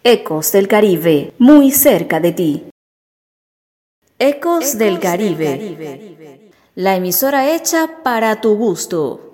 Ecos del Caribe, muy cerca de ti. Ecos del Caribe, la emisora hecha para tu gusto.